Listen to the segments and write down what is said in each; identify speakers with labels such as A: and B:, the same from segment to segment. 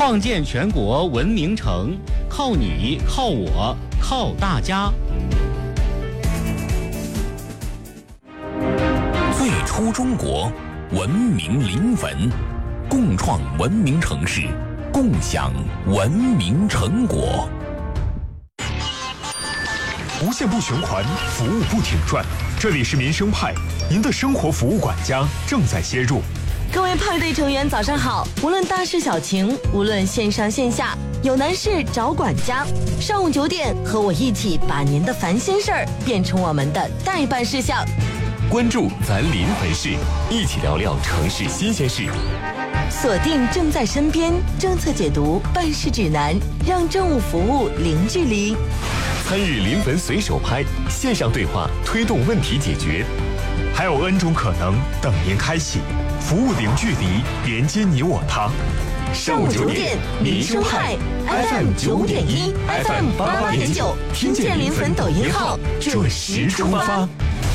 A: 创建全国文明城，靠你，靠我，靠大家。
B: 最初中国，文明临文，共创文明城市，共享文明成果。
C: 无限不循环，服务不停转。这里是民生派，您的生活服务管家正在接入。
D: 各位派对成员早上好，无论大事小情，无论线上线下，有难事找管家。上午9点，和我一起把您的烦心事儿变成我们的待办事项。
B: 关注咱临汾市，一起聊聊城市新鲜事。
D: 锁定正在身边，政策解读，办事指南，让政务服务零距离。
B: 参与临汾随手拍，线上对话，推动问题解决。
C: 还有 N 种可能等您开启，服务零距离，连接你我他。
D: 上午9点，民生派 FM 9.1 FM 88.9，听见临汾抖音号，准时出发。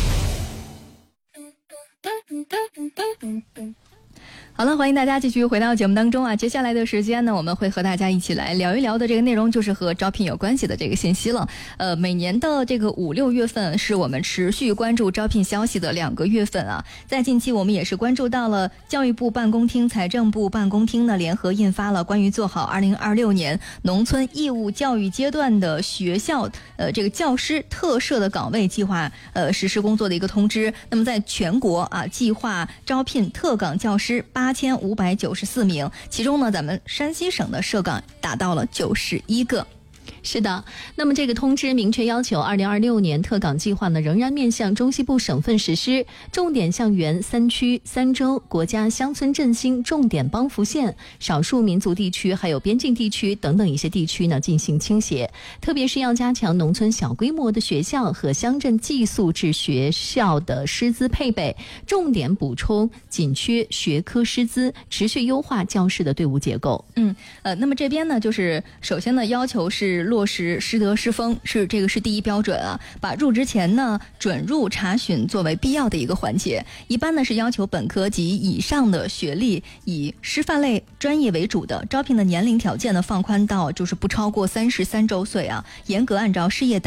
E: 好了，欢迎大家继续回到节目当中啊！接下来的时间呢，我们会和大家一起来聊一聊的这个内容，就是和招聘有关系的这个信息了。每年的这个5、6月份是我们持续关注招聘消息的2个月份啊。在近期，我们也是关注到了教育部办公厅、财政部办公厅呢联合印发了关于做好2026年农村义务教育阶段的学校这个教师特设的岗位计划实施工作的一个通知。那么在全国啊，计划招聘特岗教师8594名，其中呢，咱们山西省的设岗达到了91个。
F: 是的，那么这个通知明确要求2026年特岗计划呢，仍然面向中西部省份实施，重点向原3区、3州、国家乡村振兴重点帮扶县、少数民族地区还有边境地区等等一些地区呢进行倾斜，特别是要加强农村小规模的学校和乡镇寄宿制学校的师资配备，重点补充紧缺学科师资，持续优化教师的队伍结构。
E: 那么这边呢，就是首先呢，要求是落实师德师风，是第一标准啊，把入职前呢准入查询作为必要的一个环节。一般呢是要求本科及以上的学历，以师范类专业为主的，招聘的年龄条件呢放宽到就是不超过33周岁啊，严格按照事业